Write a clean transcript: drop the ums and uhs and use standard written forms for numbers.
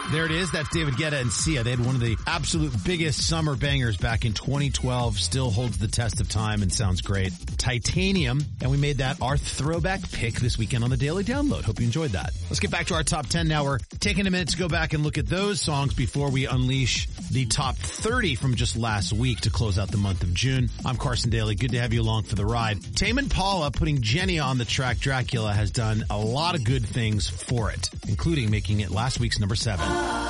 There it is. That's David Guetta and Sia. They had one of the absolute biggest summer bangers back in 2012. Still holds the test of time and sounds great. Titanium. And we made that our throwback pick this weekend on the Daily Download. Hope you enjoyed that. Let's get back to our top 10 now. We're taking a minute to go back and look at those songs before we unleash the top 30 from just last week to close out the month of June. I'm Carson Daly. Good to have you along for the ride. Tame Impala putting Jenny on the track Dracula has done a lot of good things for it, including making it last week's number 7.